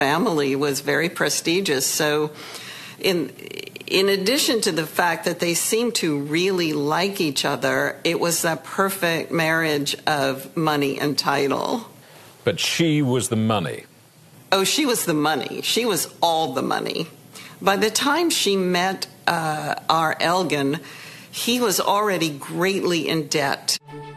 family was very prestigious. So in addition to the fact that they seemed to really like each other, it was that perfect marriage of money and title. But she was the money. Oh, she was the money. She was all the money. By the time she met our Elgin, he was already greatly in debt.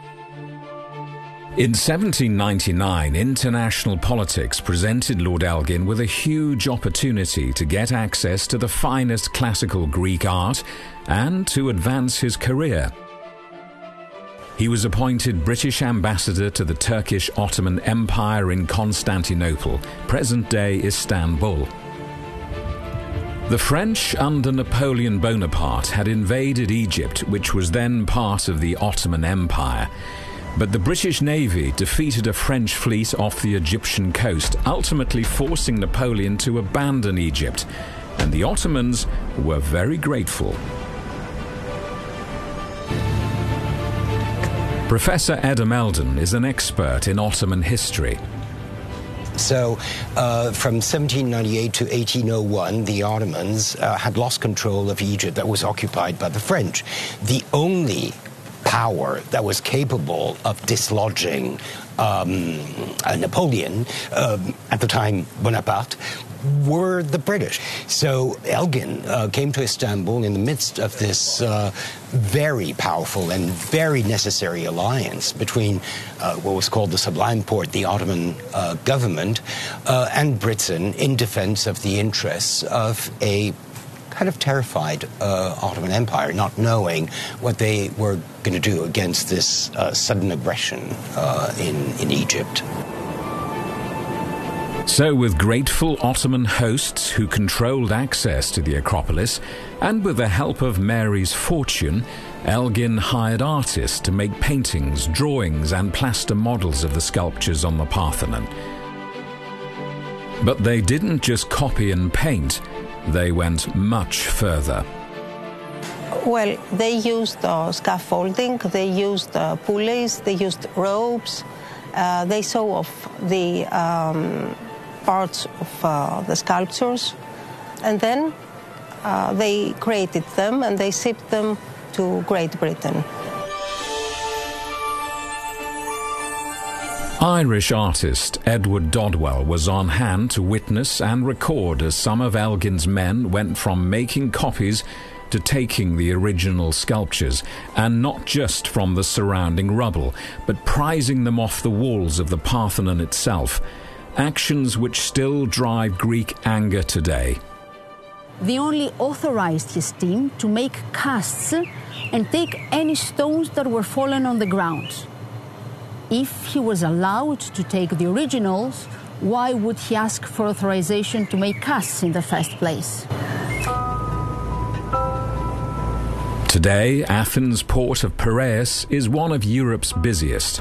In 1799, international politics presented Lord Elgin with a huge opportunity to get access to the finest classical Greek art and to advance his career. He was appointed British ambassador to the Turkish Ottoman Empire in Constantinople, present-day Istanbul. The French under Napoleon Bonaparte had invaded Egypt, which was then part of the Ottoman Empire. But the British Navy defeated a French fleet off the Egyptian coast, ultimately forcing Napoleon to abandon Egypt, and the Ottomans were very grateful. Professor Edda Meldon is an expert in Ottoman history. So from 1798 to 1801, the Ottomans had lost control of Egypt that was occupied by the French. The only power that was capable of dislodging Napoleon, at the time Bonaparte, were the British. So Elgin came to Istanbul in the midst of this very powerful and very necessary alliance between what was called the Sublime Porte, the Ottoman government, and Britain in defense of the interests of a kind of terrified Ottoman Empire, not knowing what they were going to do against this sudden aggression in Egypt. So with grateful Ottoman hosts who controlled access to the Acropolis, and with the help of Mary's fortune, Elgin hired artists to make paintings, drawings and plaster models of the sculptures on the Parthenon. But they didn't just copy and paint, they went much further. Well, they used scaffolding, they used pulleys, they used ropes, they sew off the parts of the sculptures, and then they created them and they shipped them to Great Britain. Irish artist Edward Dodwell was on hand to witness and record as some of Elgin's men went from making copies to taking the original sculptures, and not just from the surrounding rubble, but prizing them off the walls of the Parthenon itself, actions which still drive Greek anger today. They only authorized his team to make casts and take any stones that were fallen on the ground. If he was allowed to take the originals, why would he ask for authorization to make casts in the first place? Today, Athens' port of Piraeus is one of Europe's busiest.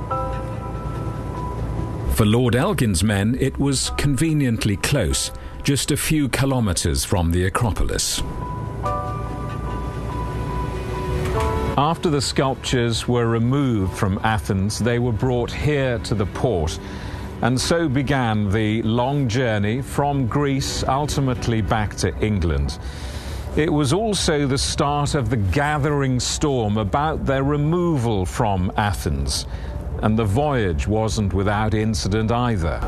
For Lord Elgin's men, it was conveniently close, just a few kilometers from the Acropolis. After the sculptures were removed from Athens, they were brought here to the port, and so began the long journey from Greece ultimately back to England. It was also the start of the gathering storm about their removal from Athens, and the voyage wasn't without incident either.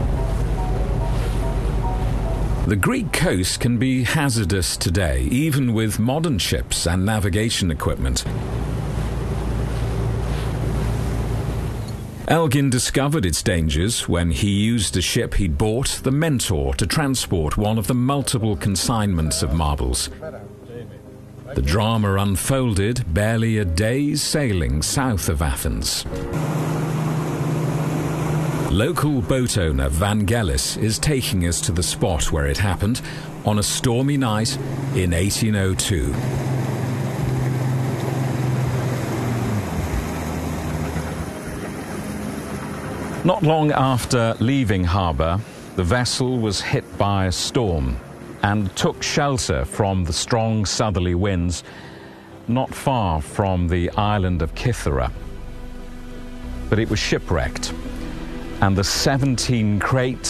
The Greek coast can be hazardous today, even with modern ships and navigation equipment. Elgin discovered its dangers when he used a ship he'd bought, the Mentor, to transport one of the multiple consignments of marbles. The drama unfolded barely a day's sailing south of Athens. Local boat owner Vangelis is taking us to the spot where it happened on a stormy night in 1802. Not long after leaving harbour, the vessel was hit by a storm and took shelter from the strong southerly winds not far from the island of Kythera. But it was shipwrecked, and the 17 crates